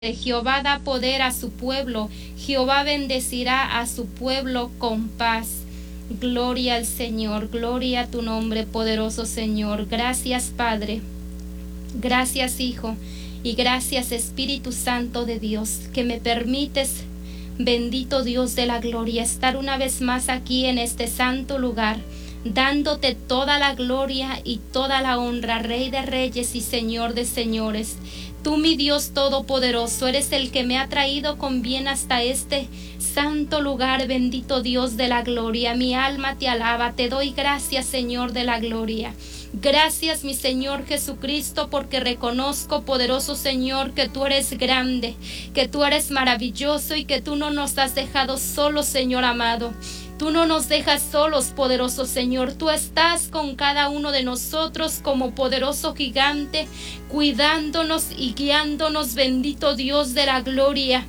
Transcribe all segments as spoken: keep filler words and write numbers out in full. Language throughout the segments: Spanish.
Jehová da poder a su pueblo, Jehová bendecirá a su pueblo con paz. Gloria al Señor, gloria a tu nombre, poderoso Señor. Gracias, Padre, gracias, Hijo, y gracias, Espíritu Santo de Dios, que me permites, bendito Dios de la gloria, estar una vez más aquí en este santo lugar, dándote toda la gloria y toda la honra, Rey de reyes y Señor de señores. Tú, mi Dios todopoderoso, eres el que me ha traído con bien hasta este santo lugar, bendito Dios de la gloria. Mi alma te alaba, te doy gracias, Señor de la gloria. Gracias, mi Señor Jesucristo, porque reconozco, poderoso Señor, que tú eres grande, que tú eres maravilloso y que tú no nos has dejado solos, Señor amado. Tú no nos dejas solos, poderoso Señor. Tú estás con cada uno de nosotros como poderoso gigante, cuidándonos y guiándonos, bendito Dios de la gloria.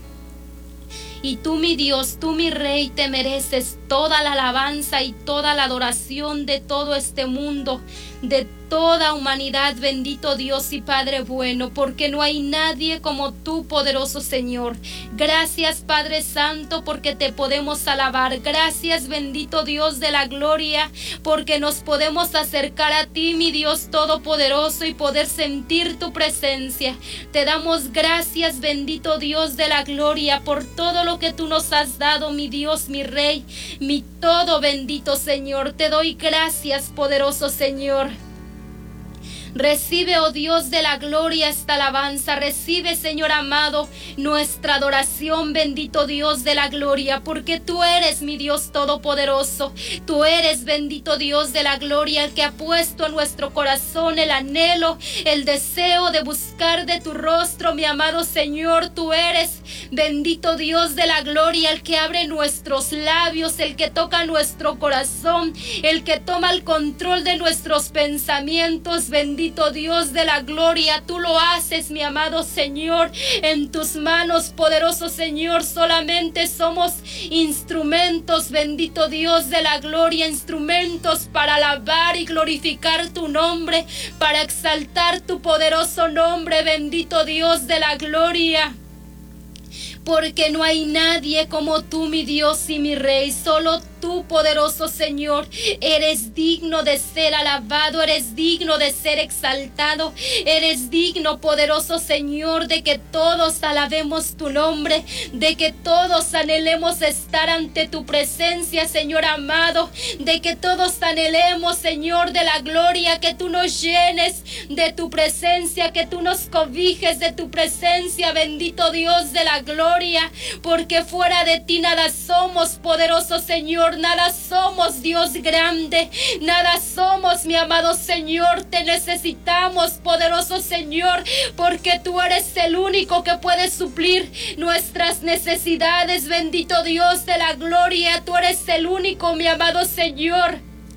Y tú, mi Dios, tú, mi Rey, te mereces toda la alabanza y toda la adoración de todo este mundo, de toda humanidad, bendito Dios y Padre bueno, porque no hay nadie como tú, poderoso Señor. Gracias, Padre Santo, porque te podemos alabar. Gracias, bendito Dios de la gloria, porque nos podemos acercar a ti, mi Dios todopoderoso, y poder sentir tu presencia. Te damos gracias, bendito Dios de la gloria, por todo lo que tú nos has dado, mi Dios, mi Rey, mi todo bendito Señor. Te doy gracias, poderoso Señor. Recibe, oh Dios de la gloria, esta alabanza. Recibe, Señor amado, nuestra adoración, bendito Dios de la gloria, porque tú eres mi Dios todopoderoso. Tú eres, bendito Dios de la gloria, el que ha puesto en nuestro corazón el anhelo, el deseo de buscar de tu rostro, mi amado Señor. Tú eres, bendito Dios de la gloria, el que abre nuestros labios, el que toca nuestro corazón, el que toma el control de nuestros pensamientos, bendito Bendito Dios de la gloria. Tú lo haces, mi amado Señor, en tus manos, poderoso Señor. Solamente somos instrumentos, bendito Dios de la gloria, instrumentos para alabar y glorificar tu nombre, para exaltar tu poderoso nombre, bendito Dios de la gloria. Porque no hay nadie como tú, mi Dios y mi Rey. Solo tú, poderoso Señor, eres digno de ser alabado, eres digno de ser exaltado, eres digno, poderoso Señor, de que todos alabemos tu nombre, de que todos anhelemos estar ante tu presencia, Señor amado, de que todos anhelemos, Señor de la gloria, que tú nos llenes de tu presencia, que tú nos cobijes de tu presencia, bendito Dios de la gloria, porque fuera de ti nada somos, poderoso Señor. Nada somos, Dios grande, nada somos, mi amado Señor. Te necesitamos, poderoso Señor, porque tú eres el único que puede suplir nuestras necesidades, bendito Dios de la gloria. Tú eres el único, mi amado Señor,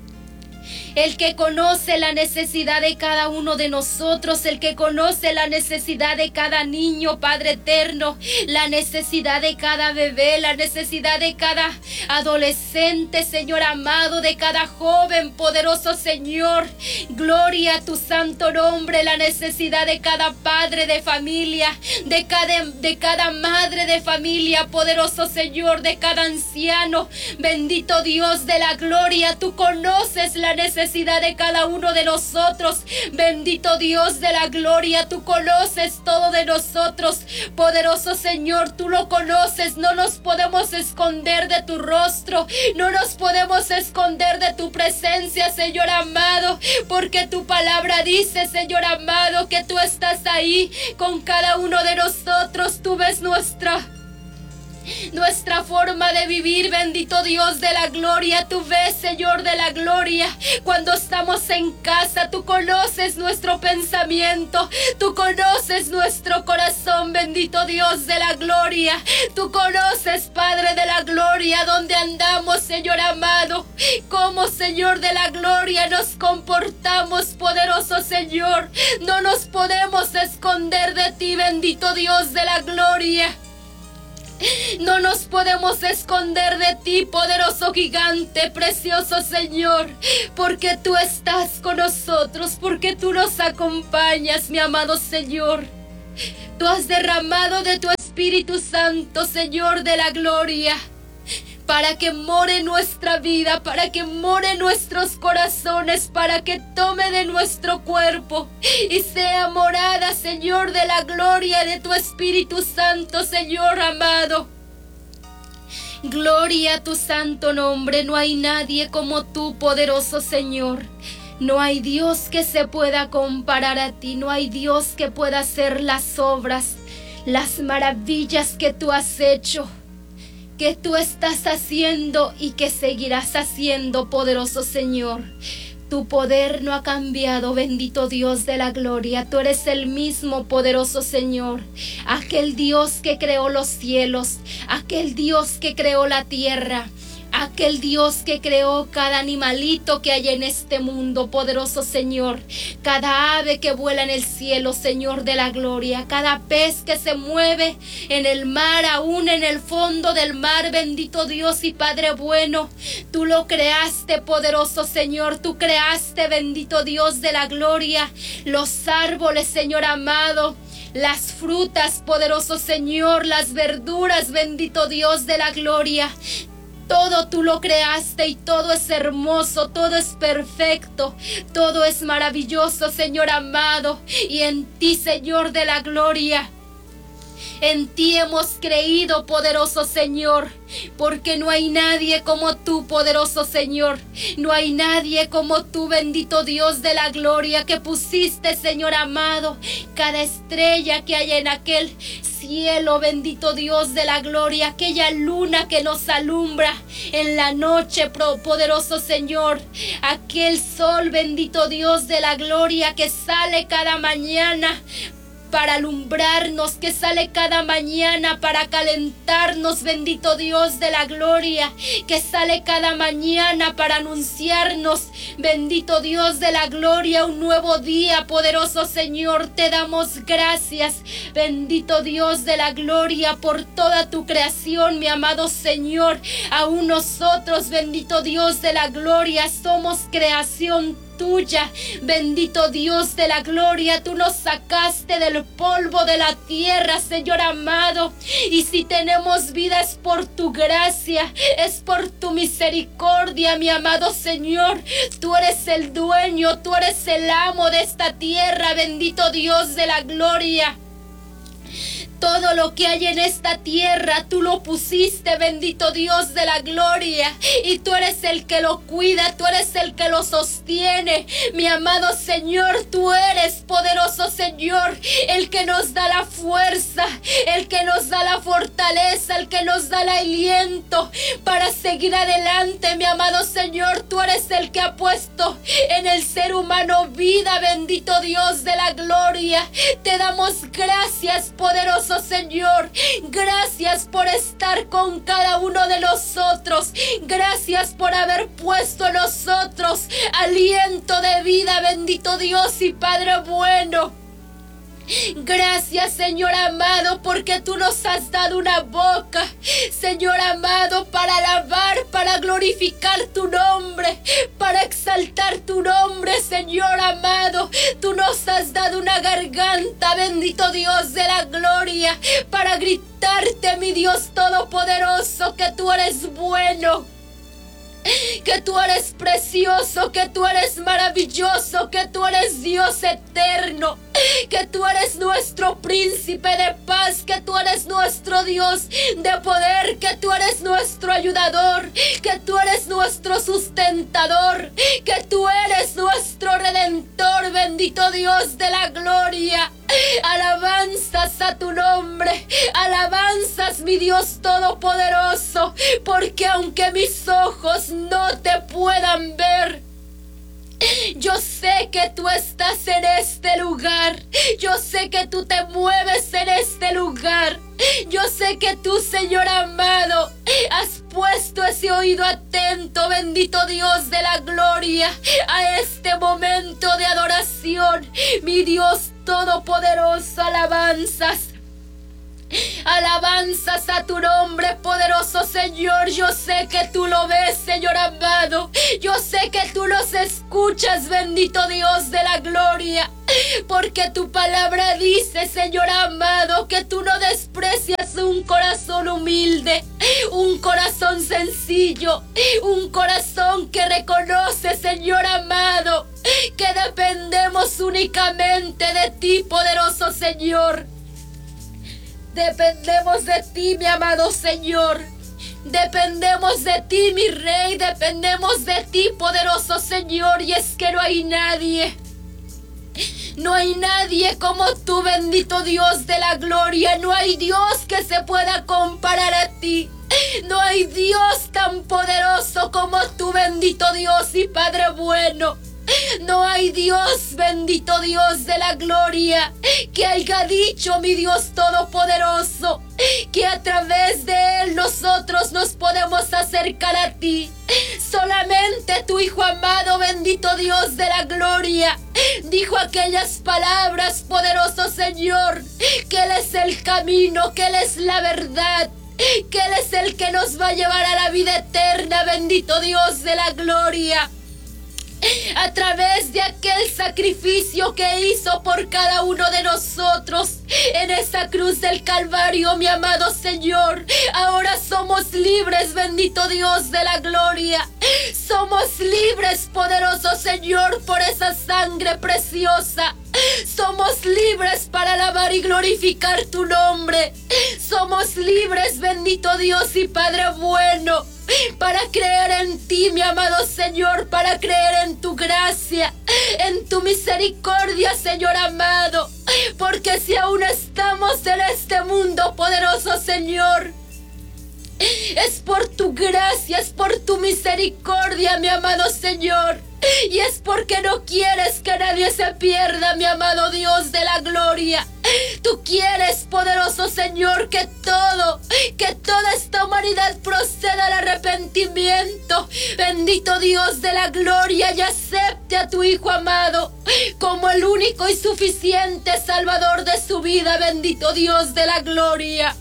el que conoce la necesidad de cada uno de nosotros, el que conoce la necesidad de cada niño, Padre eterno, la necesidad de cada bebé, la necesidad de cada adolescente, Señor amado, de cada joven, poderoso Señor. Gloria a tu santo nombre, la necesidad de cada padre de familia, de cada, de cada madre de familia, poderoso Señor, de cada anciano, bendito Dios de la gloria. Tú conoces la necesidad de cada uno de nosotros, bendito Dios de la gloria. Tú conoces todo de nosotros, poderoso Señor. Tú lo conoces. No nos podemos esconder de tu rostro, no nos podemos esconder de tu presencia, Señor amado, porque tu palabra dice, Señor amado, que tú estás ahí con cada uno de nosotros. Tú ves nuestra Nuestra forma de vivir, bendito Dios de la gloria. Tú ves, Señor de la gloria, cuando estamos en casa. Tú conoces nuestro pensamiento, tú conoces nuestro corazón, bendito Dios de la gloria. Tú conoces, Padre de la gloria, dónde andamos, Señor amado, cómo, Señor de la gloria, nos comportamos, poderoso Señor. No nos podemos esconder de ti, bendito Dios de la gloria. No nos podemos esconder de ti, poderoso gigante, precioso Señor, porque tú estás con nosotros, porque tú nos acompañas, mi amado Señor. Tú has derramado de tu Espíritu Santo, Señor de la gloria, para que more nuestra vida, para que more nuestros corazones, para que tome de nuestro cuerpo y sea morada, Señor de la gloria, de tu Espíritu Santo, Señor amado. Gloria a tu santo nombre. No hay nadie como tú, poderoso Señor. No hay Dios que se pueda comparar a ti. No hay Dios que pueda hacer las obras, las maravillas que tú has hecho, que tú estás haciendo y que seguirás haciendo, poderoso Señor. Tu poder no ha cambiado, bendito Dios de la gloria. Tú eres el mismo, poderoso Señor. Aquel Dios que creó los cielos, aquel Dios que creó la tierra, aquel Dios que creó cada animalito que hay en este mundo, poderoso Señor. Cada ave que vuela en el cielo, Señor de la gloria. Cada pez que se mueve en el mar, aún en el fondo del mar, bendito Dios y Padre bueno. Tú lo creaste, poderoso Señor. Tú creaste, bendito Dios de la gloria, los árboles, Señor amado, las frutas, poderoso Señor, las verduras, bendito Dios de la gloria. Todo tú lo creaste y todo es hermoso, todo es perfecto, todo es maravilloso, Señor amado. Y en ti, Señor de la gloria, en ti hemos creído, poderoso Señor, porque no hay nadie como tú, poderoso Señor. No hay nadie como tú, bendito Dios de la gloria, que pusiste, Señor amado, cada estrella que hay en aquel cielo, bendito Dios de la gloria, aquella luna que nos alumbra en la noche, poderoso Señor, aquel sol, bendito Dios de la gloria, que sale cada mañana para alumbrarnos, que sale cada mañana para calentarnos, bendito Dios de la gloria, que sale cada mañana para anunciarnos, bendito Dios de la gloria, un nuevo día, poderoso Señor. Te damos gracias, bendito Dios de la gloria, por toda tu creación, mi amado Señor. Aún nosotros, bendito Dios de la gloria, somos creación tuya, bendito Dios de la gloria. Tú nos sacaste del polvo de la tierra, Señor amado, y si tenemos vida es por tu gracia, es por tu misericordia, mi amado Señor. Tú eres el dueño, tú eres el amo de esta tierra, bendito Dios de la gloria. Todo lo que hay en esta tierra, tú lo pusiste, bendito Dios de la gloria. Y tú eres el que lo cuida, tú eres el que lo sostiene. Mi amado Señor, tú eres, poderoso Señor, el que nos da la fuerza, el que nos da la fortaleza, el que nos da el aliento para seguir adelante. Mi amado Señor, tú eres el que ha puesto en el ser humano vida, bendito Dios de la gloria. Te damos gracias, poderoso Señor. Gracias por estar con cada uno de nosotros. Gracias por haber puesto en nosotros aliento de vida, bendito Dios y Padre bueno. Gracias, Señor amado, porque tú nos has dado una boca, Señor amado, para alabar, para glorificar tu nombre, para exaltar tu nombre, Señor amado. Tú nos has dado una garganta, bendito Dios de la gloria, para gritarte, mi Dios todopoderoso, que tú eres bueno, que tú eres precioso, que tú eres maravilloso, que tú eres Dios eterno, que tú eres nuestro príncipe de paz, que tú eres nuestro Dios de poder, que tú eres nuestro ayudador, que tú eres nuestro sustentador, que tú eres nuestro redentor, bendito Dios de la gloria. Alabanzas a tu nombre, alabanzas, mi Dios todopoderoso, porque aunque mis ojos no te puedan ver, yo sé que tú estás en este lugar. Yo sé que tú te mueves en este lugar. Yo sé que tú, Señor amado, has puesto ese oído atento, bendito Dios de la gloria, a este momento de adoración. Mi Dios todopoderoso, alabanzas. Alabanzas a tu nombre, poderoso Señor. Yo sé que tú lo ves, Señor amado. Yo sé que tú los escuchas, bendito Dios de la gloria. porque tu palabra dice, Señor amado, que tú no desprecias un corazón humilde, un corazón sencillo, un corazón que reconoce, Señor amado, que dependemos únicamente de ti, poderoso Señor. Dependemos de ti, mi amado Señor. Dependemos de ti, mi Rey. Dependemos de ti, poderoso Señor. Y es que no hay nadie. No hay nadie como tú, bendito Dios de la gloria. No hay Dios que se pueda comparar a ti. No hay Dios tan poderoso como tú, bendito Dios y Padre bueno. No hay Dios, bendito Dios de la gloria, que haya dicho, mi Dios todopoderoso, que a través de Él nosotros nos podemos acercar a ti. Solamente tu Hijo amado, bendito Dios de la gloria, dijo aquellas palabras, poderoso Señor, que Él es el camino, que Él es la verdad, que Él es el que nos va a llevar a la vida eterna, bendito Dios de la gloria. A través de aquel sacrificio que hizo por cada uno de nosotros en esa cruz del Calvario, mi amado Señor, ahora somos libres, bendito Dios de la gloria. Somos libres, poderoso Señor, por esa sangre preciosa. Somos libres para alabar y glorificar tu nombre. Somos libres, bendito Dios y Padre bueno, para creer en ti, mi amado Señor, para creer en tu gracia, en tu misericordia, Señor amado, porque si aún estamos en este mundo, poderoso Señor, es por tu gracia, es por tu misericordia, mi amado Señor. Y es porque no quieres que nadie se pierda, mi amado Dios de la gloria. Tú quieres, poderoso Señor, que todo, que toda esta humanidad proceda al arrepentimiento. Bendito Dios de la gloria, y acepte a tu Hijo amado como el único y suficiente Salvador de su vida. Bendito Dios de la gloria.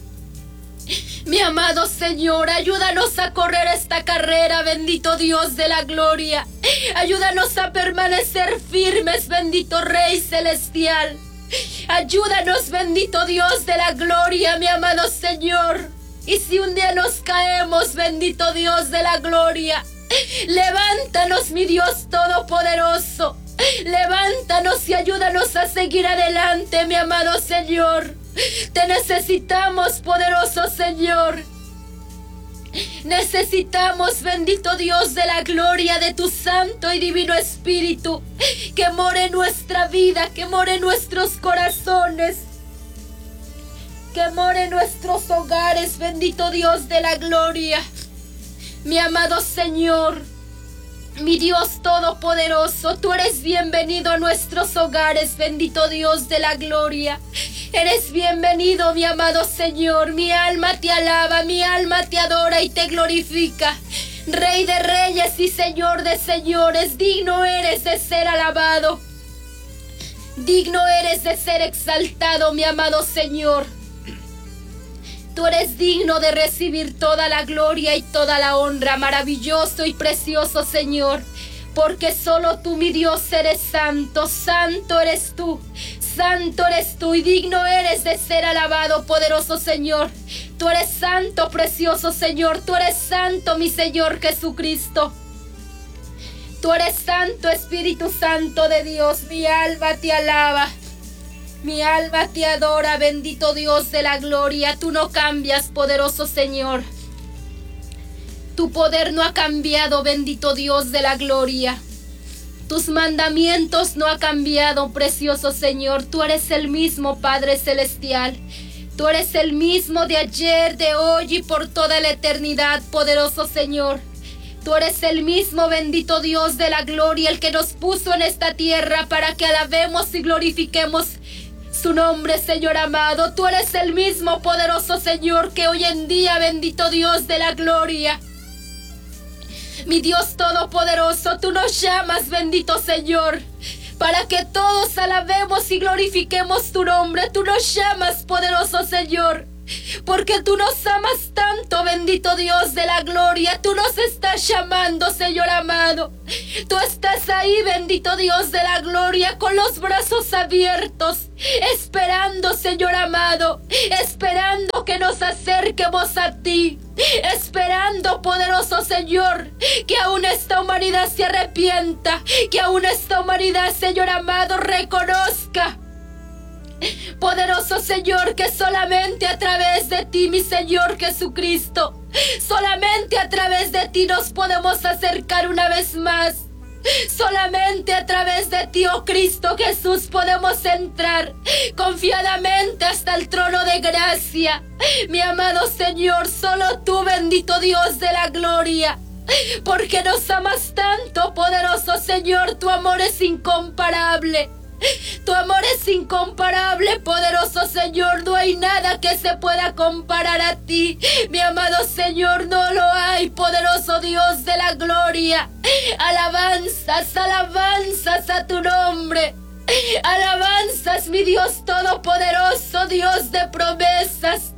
Mi amado Señor, ayúdanos a correr esta carrera, bendito Dios de la gloria. Ayúdanos a permanecer firmes, bendito Rey celestial. Ayúdanos, bendito Dios de la gloria, mi amado Señor. Y si un día nos caemos, bendito Dios de la gloria, levántanos, mi Dios todopoderoso. Levántanos y ayúdanos a seguir adelante, mi amado Señor. Te necesitamos, poderoso Señor. Necesitamos, bendito Dios de la gloria, de tu Santo y Divino Espíritu, que more en nuestra vida, que more en nuestros corazones, que more en nuestros hogares, bendito Dios de la gloria. Mi amado Señor, mi Dios todopoderoso, tú eres bienvenido a nuestros hogares, bendito Dios de la gloria. Eres bienvenido, mi amado Señor. Mi alma te alaba, mi alma te adora y te glorifica. Rey de reyes y Señor de señores, digno eres de ser alabado. Digno eres de ser exaltado, mi amado Señor. Tú eres digno de recibir toda la gloria y toda la honra, maravilloso y precioso Señor, porque solo tú, mi Dios, eres santo, santo eres tú, santo eres tú y digno eres de ser alabado, poderoso Señor. Tú eres santo, precioso Señor, tú eres santo, mi Señor Jesucristo. Tú eres santo, Espíritu Santo de Dios, mi alma te alaba. Mi alma te adora, bendito Dios de la gloria. Tú no cambias, poderoso Señor. Tu poder no ha cambiado, bendito Dios de la gloria. Tus mandamientos no han cambiado, precioso Señor. Tú eres el mismo, Padre Celestial. Tú eres el mismo de ayer, de hoy y por toda la eternidad, poderoso Señor. Tú eres el mismo, bendito Dios de la gloria, el que nos puso en esta tierra para que alabemos y glorifiquemos su nombre, Señor amado. Tú eres el mismo, poderoso Señor, que hoy en día, bendito Dios de la gloria, mi Dios todopoderoso, tú nos llamas, bendito Señor, para que todos alabemos y glorifiquemos tu nombre. Tú nos llamas, poderoso Señor, porque tú nos amas tanto, bendito Dios de la gloria. Tú nos estás llamando, Señor amado. Tú estás ahí, bendito Dios de la gloria, con los brazos abiertos, esperando, Señor amado, esperando que nos acerquemos a ti, esperando, poderoso Señor, que aún esta humanidad se arrepienta, que aún esta humanidad, Señor amado, reconozca, poderoso Señor, que solamente a través de ti, mi Señor Jesucristo, solamente a través de ti nos podemos acercar una vez más. Solamente a través de ti, oh Cristo Jesús, podemos entrar confiadamente hasta el trono de gracia. Mi amado Señor, solo tú, bendito Dios de la gloria, porque nos amas tanto, poderoso Señor. Tu amor es incomparable. Tu amor es incomparable, poderoso Señor. No hay nada que se pueda comparar a ti, mi amado Señor. No lo hay, poderoso Dios de la gloria. Alabanzas, alabanzas a tu nombre. Alabanzas, mi Dios todopoderoso, Dios de promesas,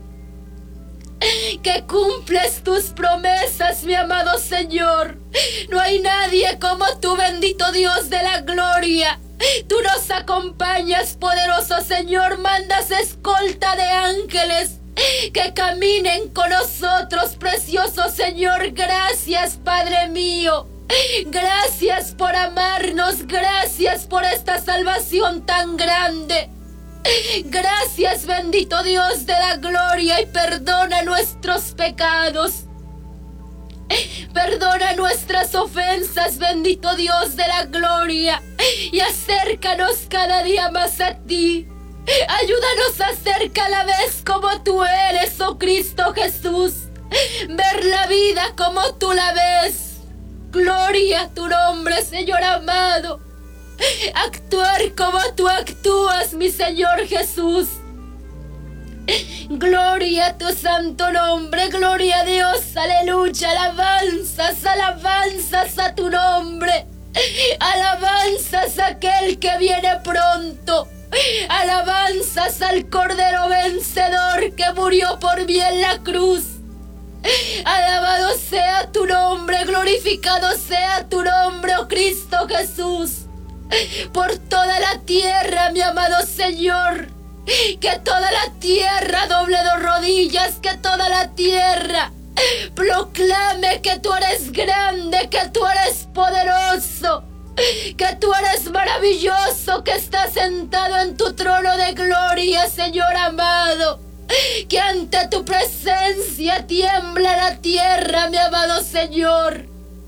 que cumples tus promesas, mi amado Señor. No hay nadie como tú, bendito Dios de la gloria. Tú nos acompañas, poderoso Señor. Mandas escolta de ángeles que caminen con nosotros, precioso Señor. Gracias, Padre mío. Gracias por amarnos. Gracias por esta salvación tan grande. Gracias, bendito Dios de la gloria, y perdona nuestros pecados. Perdona nuestras ofensas, bendito Dios de la gloria, y acércanos cada día más a ti. Ayúdanos a ser cada vez como tú eres, oh Cristo Jesús. Ver la vida como tú la ves. Gloria a tu nombre, Señor amado. Actuar como tú actúas, mi Señor Jesús. Gloria a tu santo nombre, gloria a Dios, aleluya. Alabanzas, alabanzas a tu nombre. Alabanzas a aquel que viene pronto. Alabanzas al Cordero vencedor que murió por mí en la cruz. Alabado sea tu nombre, glorificado sea tu nombre, oh Cristo Jesús. Por toda la tierra, mi amado Señor. Que toda la tierra doble dos rodillas, que toda la tierra proclame que tú eres grande, que tú eres poderoso, que tú eres maravilloso, que estás sentado en tu trono de gloria, Señor amado. Que ante tu presencia tiembla la tierra, mi amado Señor.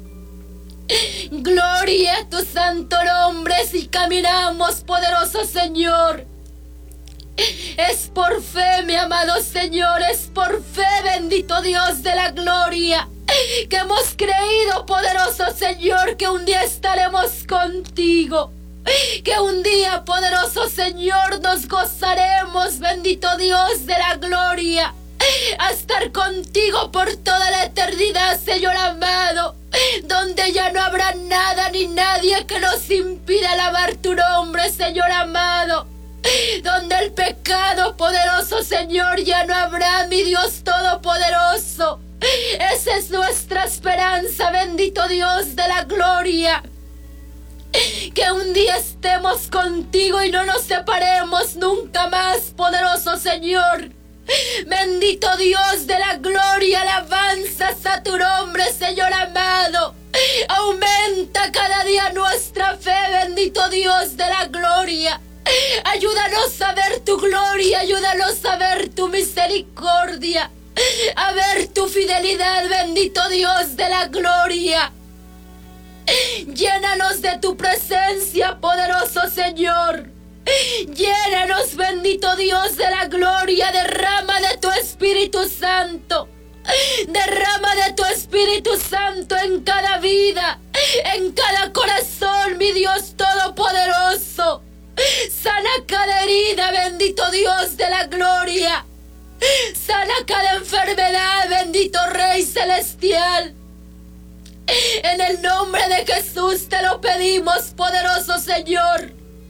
Gloria a tu santo nombre. Si caminamos, poderoso Señor, es por fe, mi amado Señor, es por fe, bendito Dios de la gloria, que hemos creído, poderoso Señor, que un día estaremos contigo, que un día, poderoso Señor, nos gozaremos, bendito Dios de la gloria, a estar contigo por toda la eternidad, Señor amado, donde ya no habrá nada ni nadie que nos impida alabar tu nombre, Señor amado. Donde el pecado, poderoso Señor, ya no habrá, mi Dios todopoderoso. Esa es nuestra esperanza, bendito Dios de la gloria. Que un día estemos contigo y no nos separemos nunca más, poderoso Señor. Bendito Dios de la gloria, alabanzas a tu nombre, Señor amado. Aumenta cada día nuestra fe, bendito Dios de la gloria. Ayúdanos a ver tu gloria, ayúdanos a ver tu misericordia, a ver tu fidelidad, bendito Dios de la gloria. Llénanos de tu presencia, poderoso Señor. Llénanos, bendito Dios de la gloria. Derrama de tu Espíritu Santo. Derrama de tu Espíritu Santo en cada vida, en cada corazón, mi Dios todopoderoso. Sana cada herida, bendito Dios de la gloria. Sana cada enfermedad, bendito Rey Celestial. En el nombre de Jesús te lo pedimos, poderoso Señor.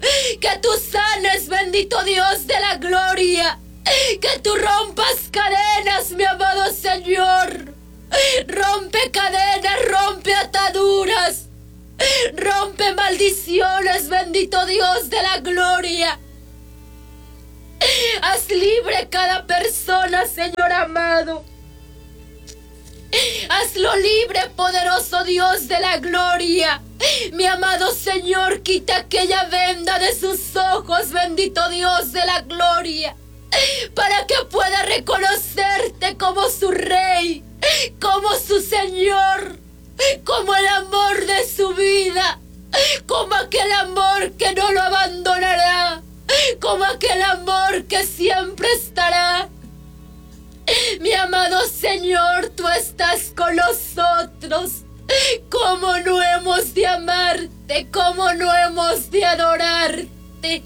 Que tú sanes, bendito Dios de la gloria. Que tú rompas cadenas, mi amado Señor. Rompe cadenas, rompe ataduras. Rompe maldiciones, bendito Dios de la gloria. Haz libre cada persona, Señor amado. Hazlo libre, poderoso Dios de la gloria. Mi amado Señor, quita aquella venda de sus ojos, bendito Dios de la gloria, para que pueda reconocerte como su Rey, como su Señor, como el amor de su vida, como aquel amor que no lo abandonará, como aquel amor que siempre estará. Mi amado Señor, tú estás con nosotros. ¿Cómo no hemos de amarte? ¿Cómo no hemos de adorarte?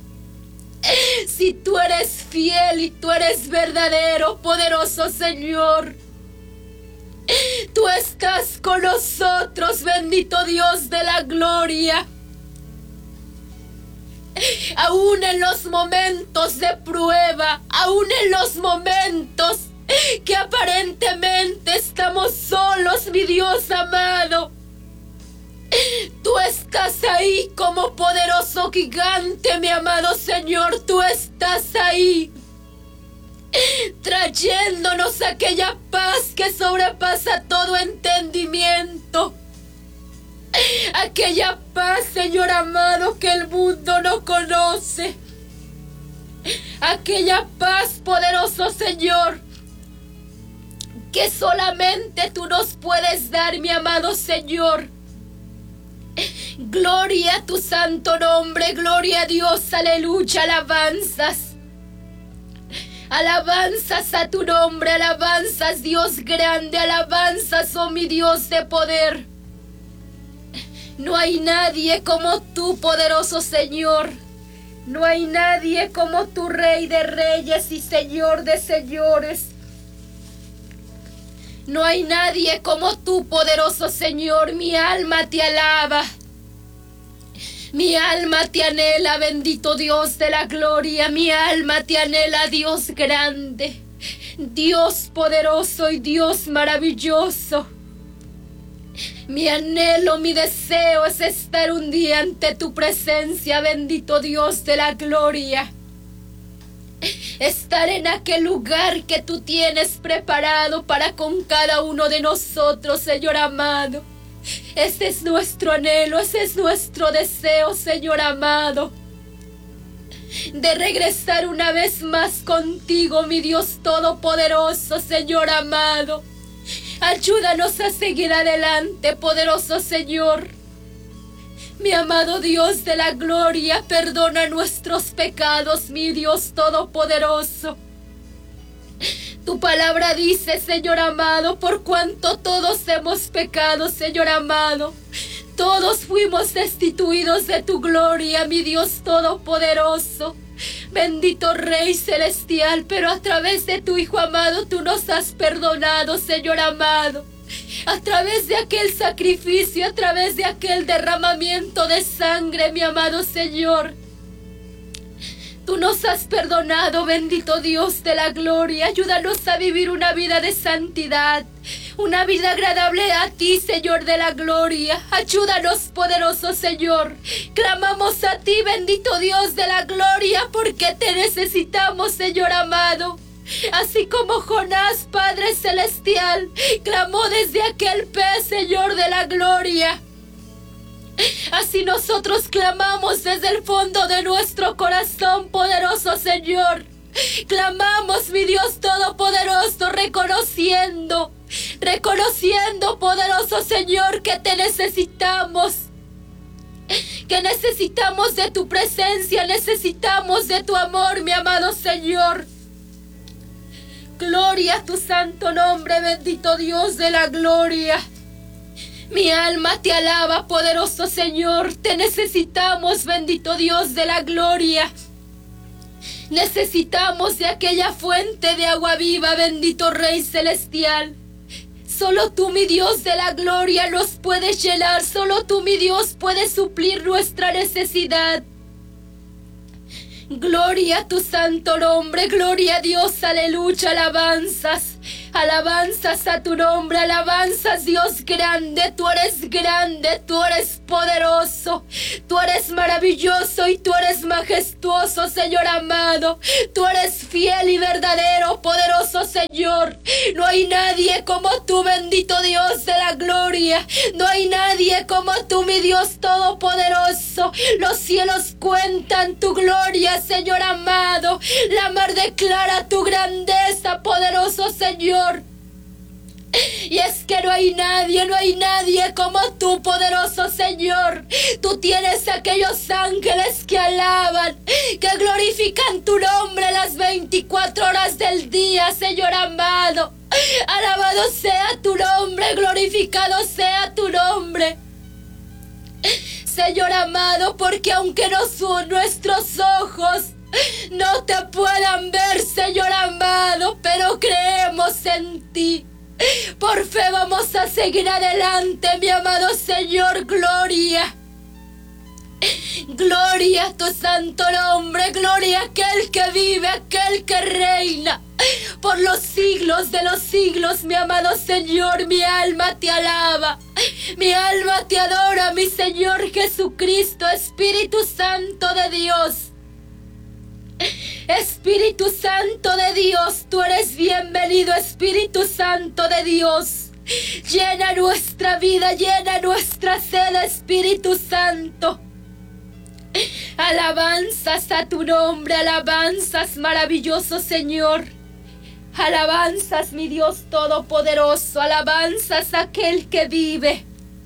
Si tú eres fiel y tú eres verdadero, poderoso Señor, tú estás con nosotros, bendito Dios de la gloria. Aún en los momentos de prueba, aún en los momentos que aparentemente estamos solos, mi Dios amado, tú estás ahí como poderoso gigante, mi amado Señor. Tú estás ahí trayéndonos aquella paz que sobrepasa todo entendimiento. Aquella paz, Señor amado, que el mundo no conoce. Aquella paz, poderoso Señor, que solamente tú nos puedes dar, mi amado Señor. Gloria a tu santo nombre, gloria a Dios, aleluya, alabanzas. Alabanzas a tu nombre, alabanzas, Dios grande, alabanzas, oh mi Dios de poder. No hay nadie como tú, poderoso Señor. No hay nadie como tu Rey de reyes y Señor de señores. No hay nadie como tú, poderoso Señor. Mi alma te alaba. Mi alma te anhela, bendito Dios de la gloria. Mi alma te anhela, Dios grande, Dios poderoso y Dios maravilloso. Mi anhelo, mi deseo es estar un día ante tu presencia, bendito Dios de la gloria. Estar en aquel lugar que tú tienes preparado para con cada uno de nosotros, Señor amado. Ese es nuestro anhelo, ese es nuestro deseo, Señor amado, de regresar una vez más contigo, mi Dios todopoderoso, Señor amado. Ayúdanos a seguir adelante, poderoso Señor. Mi amado Dios de la gloria, perdona nuestros pecados, mi Dios todopoderoso. Tu palabra dice, Señor amado, por cuanto todos hemos pecado, Señor amado, todos fuimos destituidos de tu gloria, mi Dios todopoderoso. Bendito Rey celestial, pero a través de tu Hijo amado tú nos has perdonado, Señor amado. A través de aquel sacrificio, a través de aquel derramamiento de sangre, mi amado Señor, tú nos has perdonado, bendito Dios de la gloria. Ayúdanos a vivir una vida de santidad, una vida agradable a ti, Señor de la gloria. Ayúdanos, poderoso Señor. Clamamos a ti, bendito Dios de la gloria, porque te necesitamos, Señor amado. Así como Jonás, Padre celestial, clamó desde aquel pez, Señor de la gloria, así nosotros clamamos desde el fondo de nuestro corazón, poderoso Señor. Clamamos, mi Dios todopoderoso, reconociendo, reconociendo, poderoso Señor, que te necesitamos, que necesitamos de tu presencia, necesitamos de tu amor, mi amado Señor. Gloria a tu santo nombre, bendito Dios de la gloria. Mi alma te alaba, poderoso Señor. Te necesitamos, bendito Dios de la gloria. Necesitamos de aquella fuente de agua viva, bendito Rey celestial. Solo tú, mi Dios de la gloria, nos puedes llenar. Solo tú, mi Dios, puedes suplir nuestra necesidad. Gloria a tu santo nombre, gloria a Dios, aleluya, alabanzas. Alabanzas a tu nombre, alabanzas Dios grande, tú eres grande, tú eres poderoso, tú eres maravilloso y tú eres majestuoso, Señor amado, tú eres fiel y verdadero, poderoso Señor, no hay nadie como tú, bendito Dios de la gloria, no hay nadie como tú, mi Dios todopoderoso, los cielos cuentan tu gloria, Señor amado, la mar declara tu grandeza, poderoso Señor. Y es que no hay nadie, no hay nadie como tú, poderoso Señor. Tú tienes aquellos ángeles que alaban, que glorifican tu nombre las veinticuatro horas del día, Señor amado. Alabado sea tu nombre, glorificado sea tu nombre, Señor amado, porque aunque no son nuestros ojos no te puedan ver, Señor amado, pero creemos en ti. Por fe vamos a seguir adelante, mi amado Señor, gloria. Gloria a tu santo nombre, gloria a aquel que vive, aquel que reina por los siglos de los siglos, mi amado Señor, mi alma te alaba, mi alma te adora, mi Señor Jesucristo, Espíritu Santo de Dios. Espíritu Santo de Dios, tú eres bienvenido, Espíritu Santo de Dios. Llena nuestra vida, llena nuestra sed, Espíritu Santo. Alabanzas a tu nombre, alabanzas, maravilloso Señor. Alabanzas, mi Dios todopoderoso, alabanzas a aquel que vive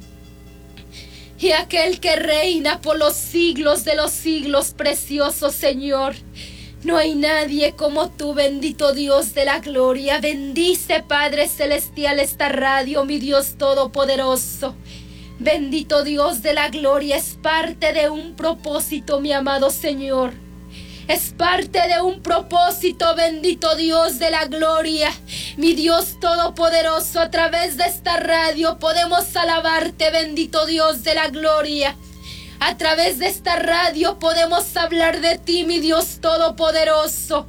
y aquel que reina por los siglos de los siglos, precioso Señor. No hay nadie como tú, bendito Dios de la gloria. Bendice, Padre Celestial, esta radio, mi Dios todopoderoso. Bendito Dios de la gloria, es parte de un propósito, mi amado Señor. Es parte de un propósito, bendito Dios de la gloria. Mi Dios todopoderoso, a través de esta radio podemos alabarte, bendito Dios de la gloria. A través de esta radio podemos hablar de ti, mi Dios todopoderoso.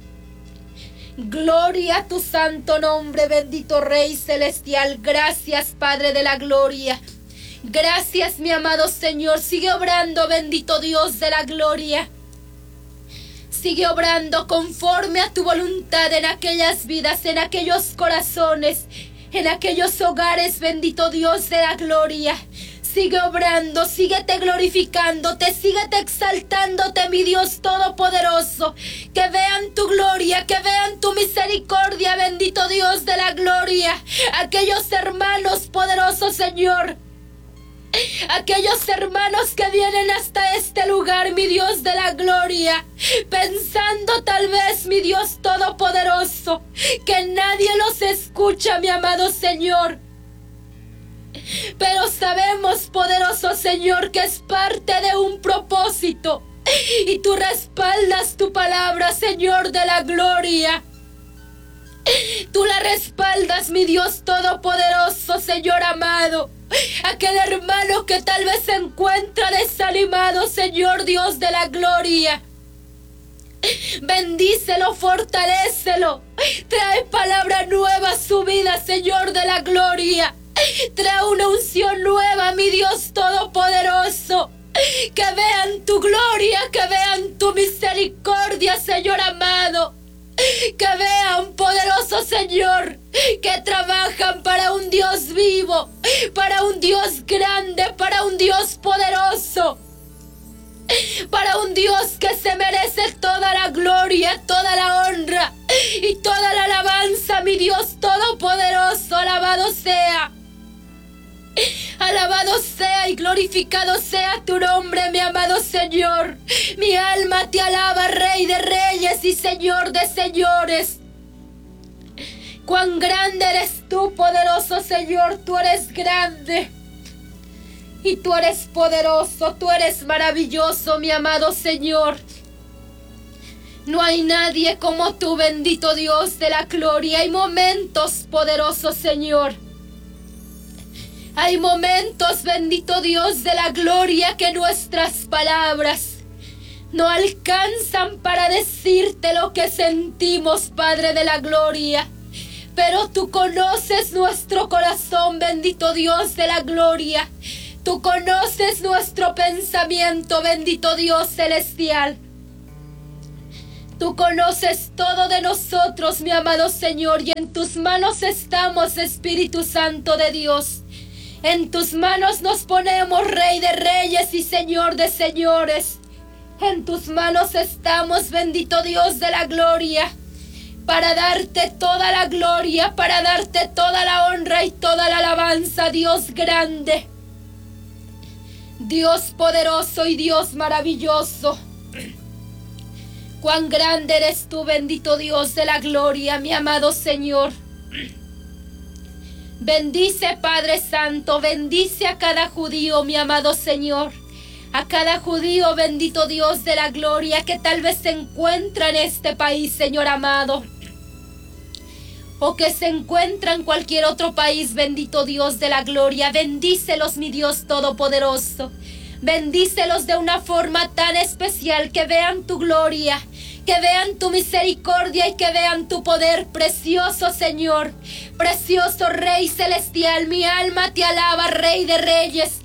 Gloria a tu santo nombre, bendito Rey Celestial. Gracias, Padre de la gloria. Gracias, mi amado Señor. Sigue obrando, bendito Dios de la gloria. Sigue obrando conforme a tu voluntad en aquellas vidas, en aquellos corazones, en aquellos hogares, bendito Dios de la gloria. Sigue obrando, síguete glorificándote, síguete exaltándote, mi Dios todopoderoso. Que vean tu gloria, que vean tu misericordia, bendito Dios de la gloria. Aquellos hermanos poderosos, Señor. Aquellos hermanos que vienen hasta este lugar, mi Dios de la gloria, pensando tal vez, mi Dios todopoderoso, que nadie los escucha, mi amado Señor. Pero sabemos, poderoso Señor, que es parte de un propósito. Y tú respaldas tu palabra, Señor de la gloria. Tú la respaldas, mi Dios todopoderoso, Señor amado. Aquel hermano que tal vez se encuentra desanimado, Señor Dios de la gloria. Bendícelo, fortalécelo. Trae palabra nueva a su vida, Señor de la gloria. Trae una unción nueva, mi Dios todopoderoso. Que vean tu gloria, que vean tu misericordia, Señor amado. Que vean, poderoso Señor, que trabajan para un Dios vivo, para un Dios grande, para un Dios poderoso, para un Dios que se merece toda la gloria, toda la honra y toda la alabanza, mi Dios todopoderoso. Alabado sea. Alabado sea y glorificado sea tu nombre, mi amado Señor. Mi alma te alaba, Rey de reyes y Señor de señores. Cuán grande eres tú, poderoso Señor. Tú eres grande y tú eres poderoso. Tú eres maravilloso, mi amado Señor. No hay nadie como tú, bendito Dios de la gloria. Hay momentos, poderoso Señor. Hay momentos, bendito Dios de la gloria, que nuestras palabras no alcanzan para decirte lo que sentimos, Padre de la gloria. Pero tú conoces nuestro corazón, bendito Dios de la gloria. Tú conoces nuestro pensamiento, bendito Dios celestial. Tú conoces todo de nosotros, mi amado Señor, y en tus manos estamos, Espíritu Santo de Dios. En tus manos nos ponemos, Rey de reyes y Señor de señores. En tus manos estamos, bendito Dios de la gloria, para darte toda la gloria, para darte toda la honra y toda la alabanza, Dios grande, Dios poderoso y Dios maravilloso. Cuán grande eres tú, bendito Dios de la gloria, mi amado Señor. Bendice, Padre Santo, bendice a cada judío, mi amado Señor. A cada judío, bendito Dios de la gloria, que tal vez se encuentra en este país, Señor amado, o que se encuentra en cualquier otro país, bendito Dios de la gloria. Bendícelos, mi Dios todopoderoso. Bendícelos de una forma tan especial, que vean tu gloria, que vean tu misericordia y que vean tu poder, precioso Señor, precioso Rey celestial. Mi alma te alaba, Rey de reyes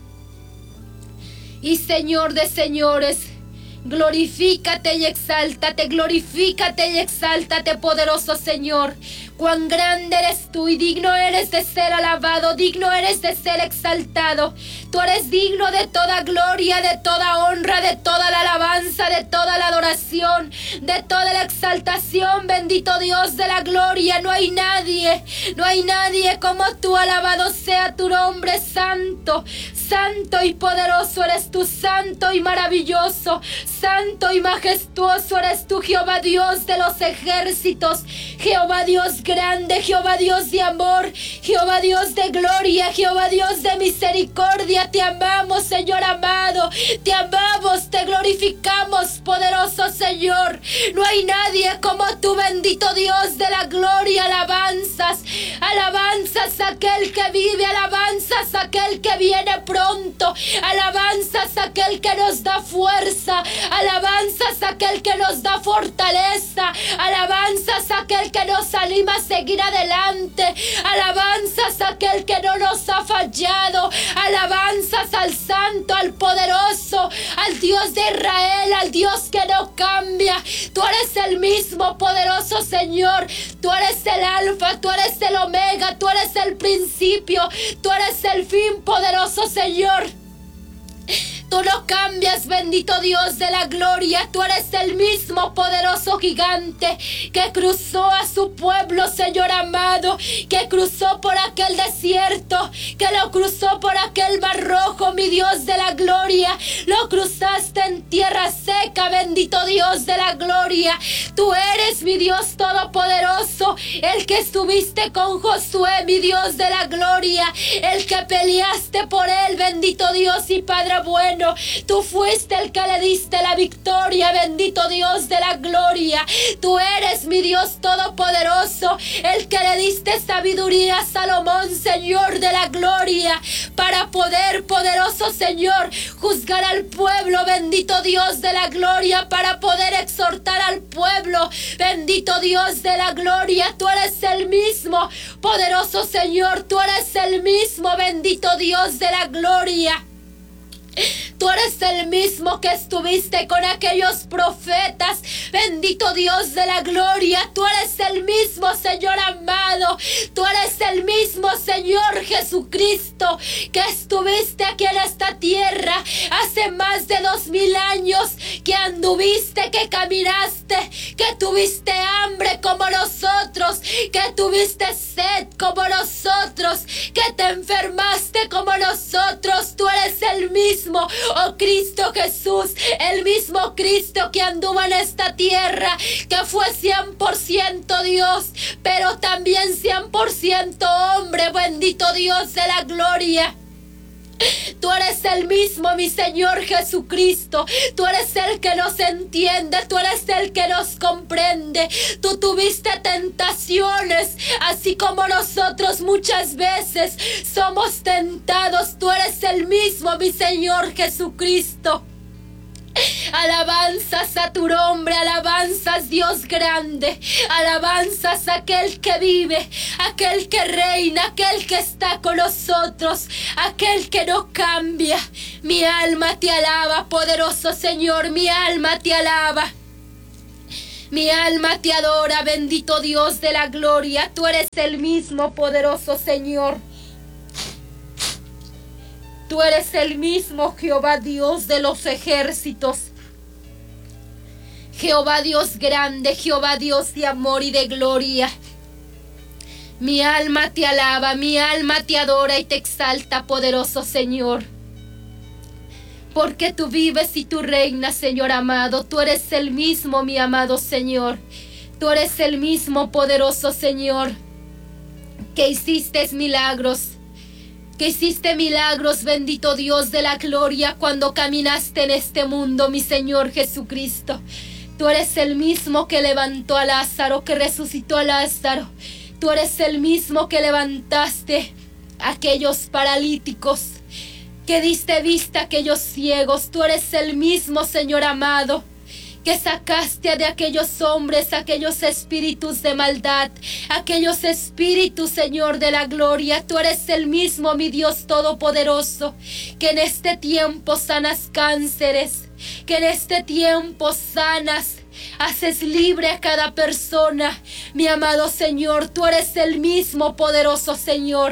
y Señor de señores. Glorifícate y exáltate, glorifícate y exáltate, poderoso Señor. Cuán grande eres tú y digno eres de ser alabado, digno eres de ser exaltado. Tú eres digno de toda gloria, de toda honra, de toda la alabanza, de toda la adoración, de toda la exaltación, bendito Dios de la gloria. No hay nadie, no hay nadie como tú, alabado sea tu nombre santo. Santo y poderoso eres tú, santo y maravilloso, santo y majestuoso eres tú, Jehová Dios de los ejércitos, Jehová Dios grande, Jehová Dios de amor, Jehová Dios de gloria, Jehová Dios de misericordia. Te amamos, Señor amado, te amamos, te glorificamos, poderoso Señor. No hay nadie como tú, bendito Dios de la gloria. Alabanzas, alabanzas a aquel que vive, alabanzas a aquel que viene pronto. Pronto, alabanzas a aquel que nos da fuerza, alabanzas a aquel que nos da fortaleza, alabanzas a aquel que nos anima a seguir adelante, alabanzas a aquel que no nos ha fallado, alabanzas al santo, al poderoso, al Dios de Israel, al Dios que no cambia. Tú eres el mismo, poderoso Señor. Tú eres el alfa, tú eres el omega, tú eres el principio, tú eres el fin, poderoso Señor. Señor, tú no cambias, bendito Dios de la gloria. Tú eres el mismo poderoso gigante que cruzó a su pueblo, Señor amado, que cruzó por aquel desierto, que lo cruzó por aquel mar rojo, mi Dios de la gloria. Lo cruzaste en tierra seca, bendito Dios de la gloria. Tú eres mi Dios todopoderoso, el que estuviste con Josué, mi Dios de la gloria, el que peleaste por él, bendito Dios y Padre bueno. Tú fuiste el que le diste la victoria, bendito Dios de la gloria. Tú eres mi Dios todopoderoso, el que le diste sabiduría a Salomón, Señor de la gloria, para poder, poderoso Señor, juzgar al pueblo, bendito Dios de la gloria, para poder exhortar al pueblo, bendito Dios de la gloria. Tú eres el mismo, poderoso Señor, tú eres el mismo, bendito Dios de la gloria. Tú eres el mismo que estuviste con aquellos profetas, bendito Dios de la gloria. Tú eres el mismo, Señor amado. Tú eres el mismo, Señor Jesucristo, que estuviste aquí en esta tierra hace más de dos mil años, que anduviste, que caminaste, que tuviste hambre como nosotros, que tuviste sed como nosotros, que te enfermaste como nosotros. Tú eres el mismo, oh Cristo Jesús, el mismo Cristo que anduvo en esta tierra, que fue cien por ciento Dios, pero también cien por ciento hombre, bendito Dios de la gloria. Tú eres el mismo, mi Señor Jesucristo. Tú eres el que nos entiende, tú eres el que nos comprende. Tú tuviste tentaciones, así como nosotros muchas veces somos tentados. Tú eres el mismo, mi Señor Jesucristo. Alabanzas a tu nombre, alabanzas Dios grande, alabanzas a aquel que vive, aquel que reina, aquel que está con nosotros, aquel que no cambia. Mi alma te alaba, poderoso Señor, mi alma te alaba. Mi alma te adora, bendito Dios de la gloria. Tú eres el mismo, poderoso Señor. Tú eres el mismo, Jehová Dios de los ejércitos. Jehová Dios grande, Jehová Dios de amor y de gloria. Mi alma te alaba, mi alma te adora y te exalta, poderoso Señor. Porque tú vives y tú reinas, Señor amado. Tú eres el mismo, mi amado Señor. Tú eres el mismo, poderoso Señor, que hiciste milagros. Que hiciste milagros, bendito Dios de la gloria, cuando caminaste en este mundo, mi Señor Jesucristo. Tú eres el mismo que levantó a Lázaro, que resucitó a Lázaro. Tú eres el mismo que levantaste a aquellos paralíticos, que diste vista a aquellos ciegos. Tú eres el mismo, Señor amado, que sacaste de aquellos hombres, aquellos espíritus de maldad, aquellos espíritus, Señor, de la gloria. Tú eres el mismo, mi Dios todopoderoso, que en este tiempo sanas cánceres, que en este tiempo sanas, haces libre a cada persona. Mi amado Señor, tú eres el mismo, poderoso Señor,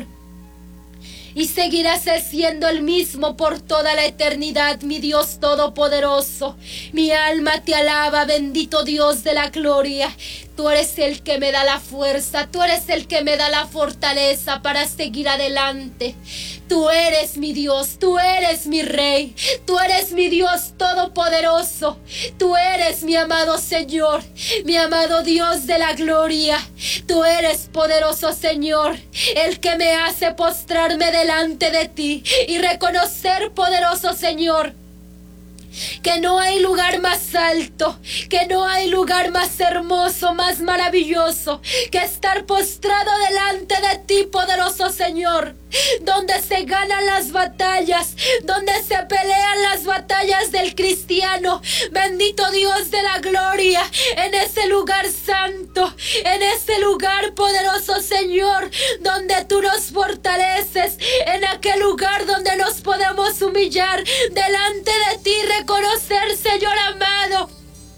y seguirás siendo el mismo por toda la eternidad, mi Dios todopoderoso. Mi alma te alaba, bendito Dios de la gloria. Tú eres el que me da la fuerza, tú eres el que me da la fortaleza para seguir adelante. Tú eres mi Dios, tú eres mi Rey, tú eres mi Dios todopoderoso. Tú eres mi amado Señor, mi amado Dios de la gloria. Tú eres poderoso Señor, el que me hace postrarme delante de ti y reconocer, poderoso Señor, que no hay lugar más alto, que no hay lugar más hermoso, más maravilloso que estar postrado delante de ti, poderoso Señor, donde se ganan las batallas, donde se pelean las batallas del cristiano. Bendito Dios de la gloria, en ese lugar santo, en ese lugar, poderoso Señor, donde tú nos fortaleces, en aquel lugar donde nos podemos humillar delante de ti, reconocer, Señor amado,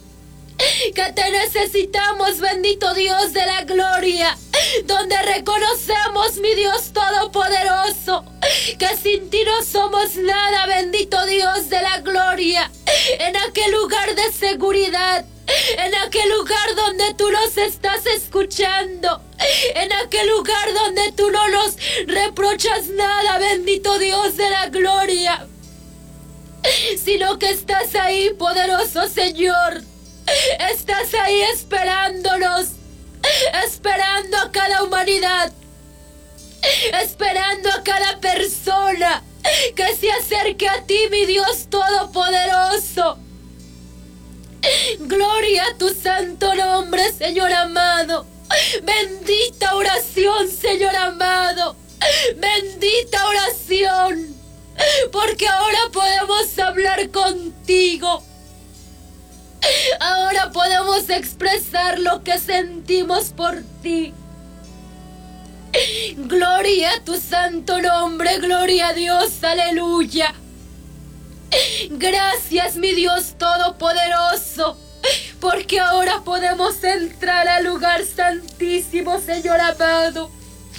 que te necesitamos, bendito Dios de la gloria, donde reconocemos, mi Dios todopoderoso, que sin ti no somos nada, bendito Dios de la gloria, en aquel lugar de seguridad, en aquel lugar donde tú nos estás escuchando, en aquel lugar donde tú no nos reprochas nada, bendito Dios de la gloria, sino que estás ahí, poderoso Señor. Estás ahí esperándonos, esperando a cada humanidad, esperando a cada persona que se acerque a ti, mi Dios todopoderoso. Gloria a tu santo nombre, Señor amado. Bendita oración, Señor amado. Bendita oración, porque ahora podemos hablar contigo. Ahora podemos expresar lo que sentimos por ti. Gloria a tu santo nombre, gloria a Dios, aleluya. Gracias, mi Dios todopoderoso, porque ahora podemos entrar al lugar santísimo, Señor amado,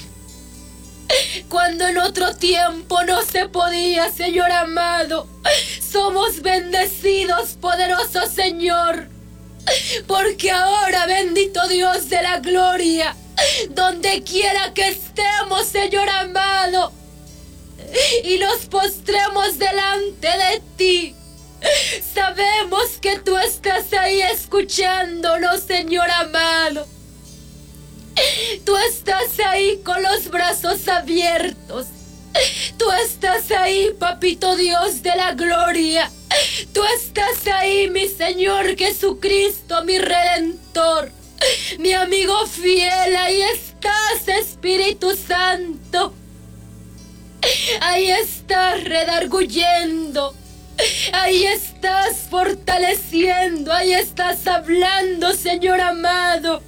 cuando en otro tiempo no se podía, Señor amado. Somos bendecidos, poderoso Señor, porque ahora, bendito Dios de la gloria, donde quiera que estemos, Señor amado, y nos postremos delante de ti, sabemos que tú estás ahí escuchándonos, Señor amado. Tú estás ahí con los brazos abiertos. Tú estás ahí, papito Dios de la gloria. Tú estás ahí, mi Señor Jesucristo, mi Redentor, mi amigo fiel. Ahí estás, Espíritu Santo. Ahí estás redarguyendo. Ahí estás fortaleciendo, ahí estás hablando, Señor amado.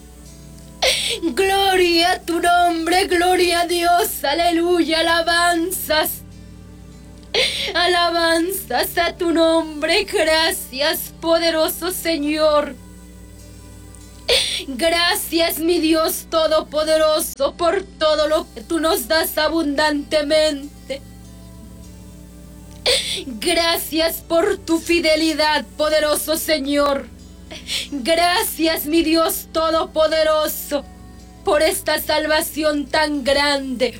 Gloria a tu nombre, gloria a Dios, aleluya, alabanzas. Alabanzas a tu nombre, gracias, poderoso Señor. Gracias, mi Dios todopoderoso, por todo lo que tú nos das abundantemente. Gracias por tu fidelidad, poderoso Señor. Gracias, mi Dios todopoderoso, por esta salvación tan grande.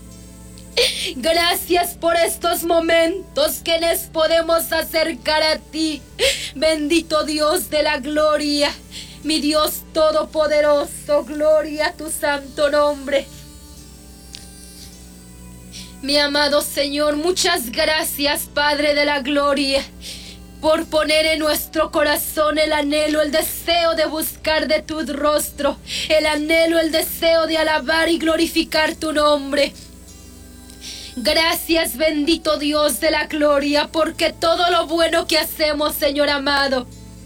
Gracias por estos momentos que nos podemos acercar a ti. Bendito Dios de la gloria, mi Dios todopoderoso, gloria a tu santo nombre. Mi amado Señor, muchas gracias, Padre de la gloria, por poner en nuestro corazón el anhelo, el deseo de buscar de tu rostro, el anhelo, el deseo de alabar y glorificar tu nombre. Gracias, bendito Dios de la gloria, porque todo lo bueno que hacemos, Señor amado,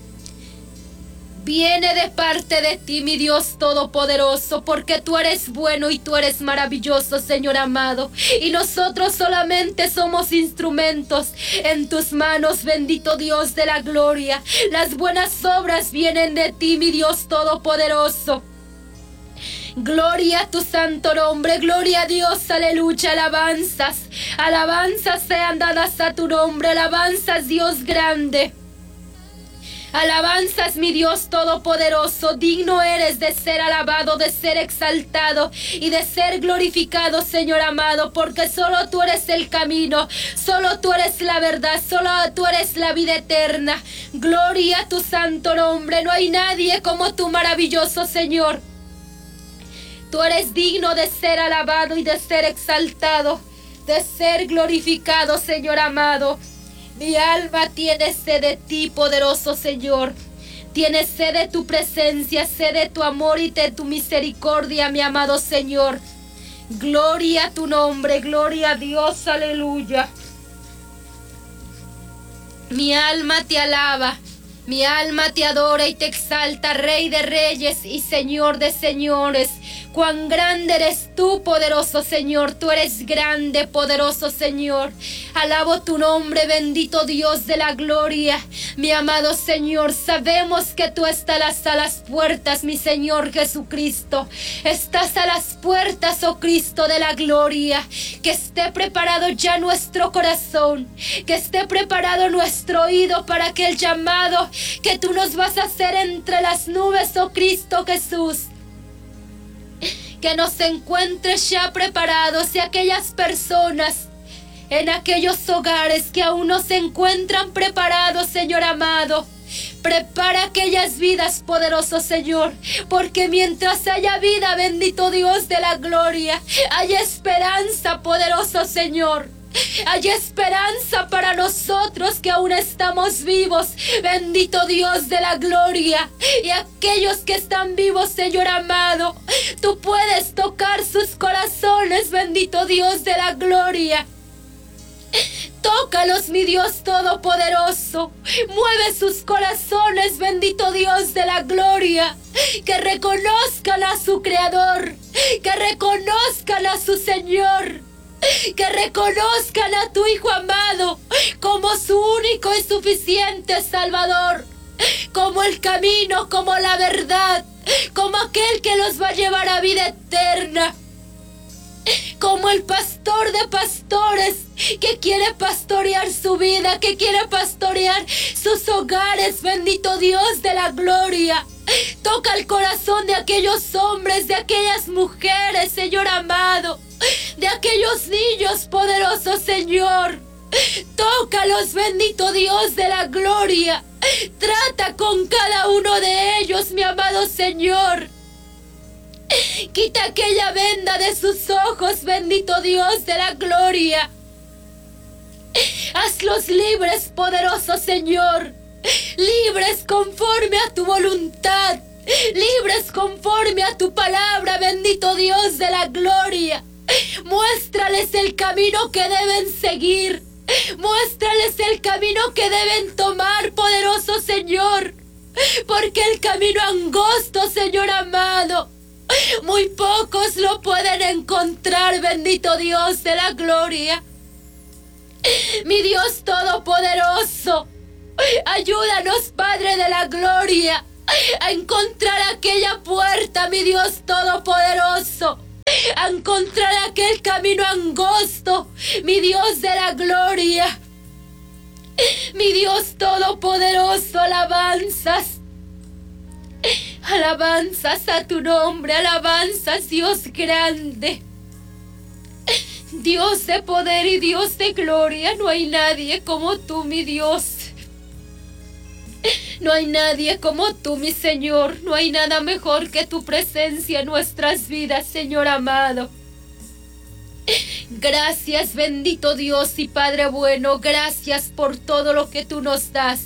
viene de parte de ti, mi Dios todopoderoso, porque tú eres bueno y tú eres maravilloso, Señor amado. Y nosotros solamente somos instrumentos en tus manos, bendito Dios de la gloria. Las buenas obras vienen de ti, mi Dios todopoderoso. Gloria a tu santo nombre, gloria a Dios, aleluya, alabanzas. Alabanzas sean dadas a tu nombre, alabanzas, Dios grande. Alabanzas, mi Dios todopoderoso, digno eres de ser alabado, de ser exaltado y de ser glorificado, Señor amado, porque solo tú eres el camino, solo tú eres la verdad, solo tú eres la vida eterna. Gloria a tu santo nombre, no hay nadie como tú, maravilloso Señor. Tú eres digno de ser alabado y de ser exaltado, de ser glorificado, Señor amado. Mi alma tiene sed de ti, poderoso Señor. Tiene sed de tu presencia, sed de tu amor y de tu misericordia, mi amado Señor. Gloria a tu nombre, gloria a Dios, aleluya. Mi alma te alaba, mi alma te adora y te exalta, Rey de reyes y Señor de señores. Cuán grande eres tú, poderoso Señor. Tú eres grande, poderoso Señor. Alabo tu nombre, bendito Dios de la gloria. Mi amado Señor, sabemos que tú estás a las puertas, mi Señor Jesucristo. Estás a las puertas, oh Cristo de la gloria. Que esté preparado ya nuestro corazón. Que esté preparado nuestro oído para aquel llamado que tú nos vas a hacer entre las nubes, oh Cristo Jesús. Que nos encuentres ya preparados y aquellas personas en aquellos hogares que aún no se encuentran preparados, Señor amado. Prepara aquellas vidas, poderoso Señor, porque mientras haya vida, bendito Dios de la gloria, hay esperanza, poderoso Señor. Hay esperanza para nosotros que aún estamos vivos, bendito Dios de la gloria. Y aquellos que están vivos, Señor amado, tú puedes tocar sus corazones, bendito Dios de la gloria. Tócalos, mi Dios todopoderoso. Mueve sus corazones, bendito Dios de la gloria. Que reconozcan a su Creador, que reconozcan a su Señor. Que reconozcan a tu Hijo amado como su único y suficiente Salvador, como el camino, como la verdad, como aquel que los va a llevar a vida eterna, como el pastor de pastores que quiere pastorear su vida, que quiere pastorear sus hogares, bendito Dios de la gloria. Toca el corazón de aquellos hombres, de aquellas mujeres, Señor amado, de aquellos niños, poderoso Señor. Tócalos, bendito Dios de la gloria. Trata con cada uno de ellos, mi amado Señor. Quita aquella venda de sus ojos, bendito Dios de la gloria. Hazlos libres, poderoso Señor. Libres conforme a tu voluntad. Libres conforme a tu palabra, bendito Dios de la gloria. Muéstrales el camino que deben seguir. Muéstrales el camino que deben tomar, poderoso Señor. Porque el camino angosto, Señor amado, muy pocos lo pueden encontrar, bendito Dios de la gloria. Mi Dios todopoderoso, ayúdanos, Padre de la gloria, a encontrar aquella puerta, mi Dios todopoderoso, a encontrar aquel camino angosto, mi Dios de la gloria. Mi Dios todopoderoso, alabanzas, alabanzas a tu nombre, alabanzas, Dios grande, Dios de poder y Dios de gloria. No hay nadie como tú, mi Dios. No hay nadie como tú, mi Señor. No hay nada mejor que tu presencia en nuestras vidas, Señor amado. Gracias, bendito Dios y Padre bueno, gracias por todo lo que tú nos das.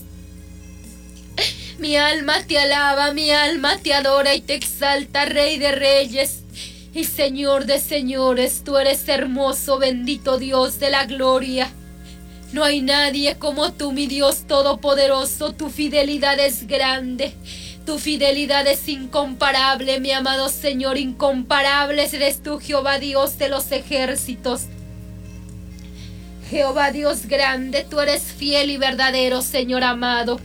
Mi alma te alaba, mi alma te adora y te exalta, Rey de Reyes y Señor de Señores. Tú eres hermoso, bendito Dios de la gloria. No hay nadie como tú, mi Dios todopoderoso. Tu fidelidad es grande. Tu fidelidad es incomparable, mi amado Señor, incomparable eres tú, Jehová Dios de los ejércitos. Jehová Dios grande, tú eres fiel y verdadero, Señor amado.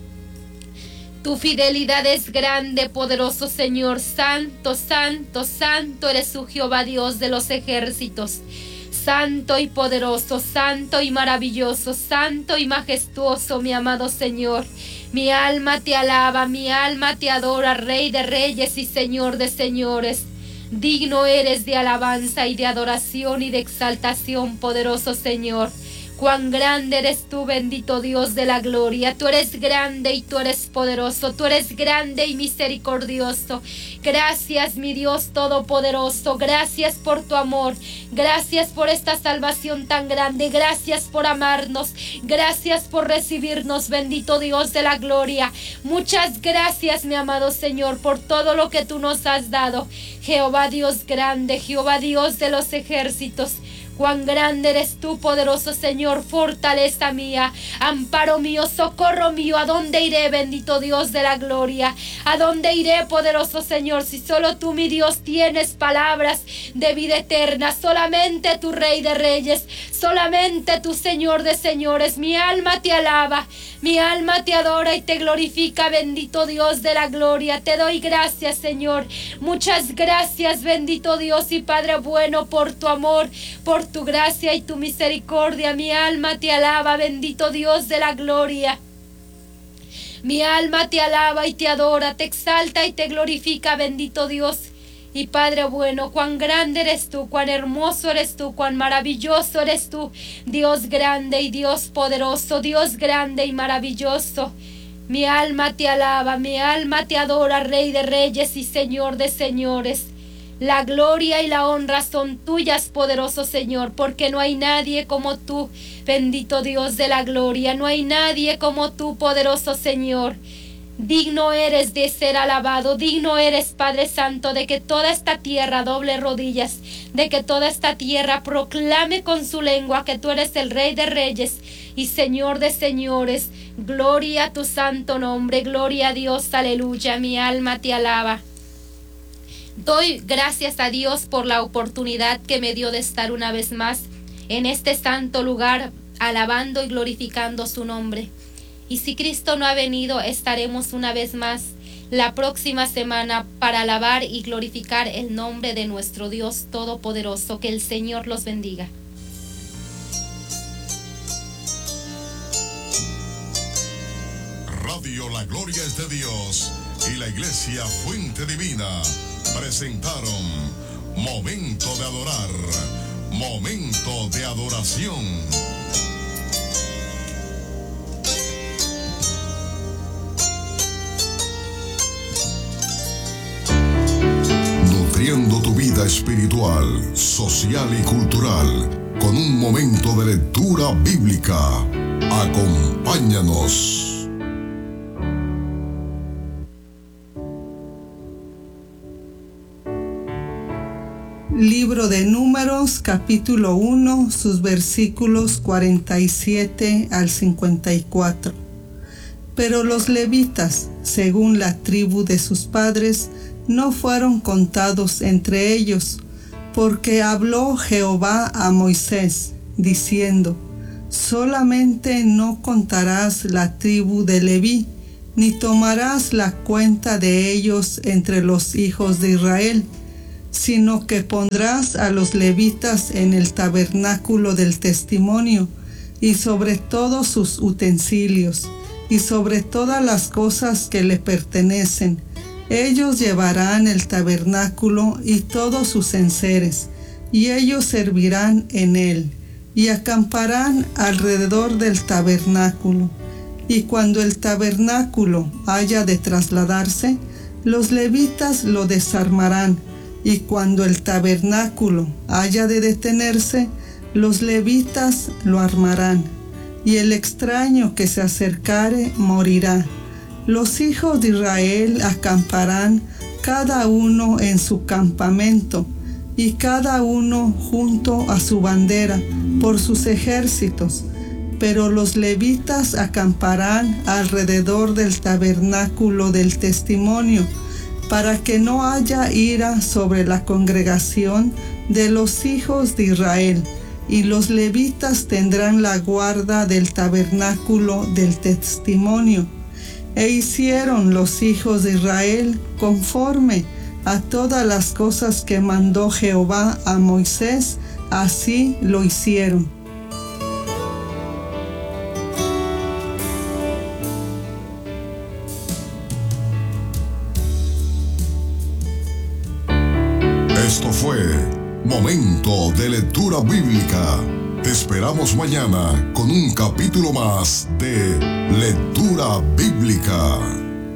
Tu fidelidad es grande, poderoso Señor, santo, santo, santo eres tú, Jehová Dios de los ejércitos. Santo y poderoso, santo y maravilloso, santo y majestuoso, mi amado Señor. Mi alma te alaba, mi alma te adora, Rey de Reyes y Señor de Señores. Digno eres de alabanza y de adoración y de exaltación, poderoso Señor. Cuán grande eres tú, bendito Dios de la gloria. Tú eres grande y tú eres poderoso. Tú eres grande y misericordioso. Gracias, mi Dios todopoderoso. Gracias por tu amor. Gracias por esta salvación tan grande. Gracias por amarnos. Gracias por recibirnos, bendito Dios de la gloria. Muchas gracias, mi amado Señor, por todo lo que tú nos has dado. Jehová Dios grande, Jehová Dios de los ejércitos. Cuán grande eres tú, poderoso Señor, fortaleza mía, amparo mío, socorro mío. ¿A dónde iré, bendito Dios de la gloria? ¿A dónde iré, poderoso Señor, si solo tú, mi Dios, tienes palabras de vida eterna? Solamente tu Rey de Reyes, solamente tu Señor de Señores. Mi alma te alaba, mi alma te adora y te glorifica, bendito Dios de la gloria. Te doy gracias, Señor. Muchas gracias, bendito Dios y Padre bueno, por tu amor, por tu gracia y tu misericordia. Mi alma te alaba, bendito Dios de la gloria. Mi alma te alaba y te adora, te exalta y te glorifica, bendito Dios y Padre bueno. Cuán grande eres tú, cuán hermoso eres tú, cuán maravilloso eres tú, Dios grande y Dios poderoso, Dios grande y maravilloso. Mi alma te alaba, mi alma te adora, Rey de Reyes y Señor de Señores. La gloria y la honra son tuyas, poderoso Señor, porque no hay nadie como tú, bendito Dios de la gloria. No hay nadie como tú, poderoso Señor. Digno eres de ser alabado, digno eres, Padre Santo, de que toda esta tierra doble rodillas, de que toda esta tierra proclame con su lengua que tú eres el Rey de Reyes y Señor de Señores. Gloria a tu santo nombre, gloria a Dios, aleluya. Mi alma te alaba. Doy gracias a Dios por la oportunidad que me dio de estar una vez más en este santo lugar, alabando y glorificando su nombre. Y si Cristo no ha venido, estaremos una vez más la próxima semana para alabar y glorificar el nombre de nuestro Dios Todopoderoso. Que el Señor los bendiga. Radio La Gloria es de Dios y la Iglesia Fuente Divina presentaron Momento de Adorar, Momento de Adoración. Nutriendo tu vida espiritual, social y cultural con un momento de lectura bíblica. Acompáñanos. Libro de Números, capítulo uno, sus versículos cuarenta y siete al cincuenta y cuatro. Pero los levitas, según la tribu de sus padres, no fueron contados entre ellos, porque habló Jehová a Moisés, diciendo: solamente no contarás la tribu de Leví, ni tomarás la cuenta de ellos entre los hijos de Israel, sino que pondrás a los levitas en el tabernáculo del testimonio, y sobre todos sus utensilios, y sobre todas las cosas que le pertenecen. Ellos llevarán el tabernáculo y todos sus enseres, y ellos servirán en él, y acamparán alrededor del tabernáculo. Y cuando el tabernáculo haya de trasladarse, los levitas lo desarmarán, y cuando el tabernáculo haya de detenerse, los levitas lo armarán, y el extraño que se acercare morirá. Los hijos de Israel acamparán cada uno en su campamento, y cada uno junto a su bandera por sus ejércitos. Pero los levitas acamparán alrededor del tabernáculo del testimonio, para que no haya ira sobre la congregación de los hijos de Israel, y los levitas tendrán la guarda del tabernáculo del testimonio. E hicieron los hijos de Israel conforme a todas las cosas que mandó Jehová a Moisés, así lo hicieron. Esto fue Momento de Lectura Bíblica. Te esperamos mañana con un capítulo más de Lectura Bíblica.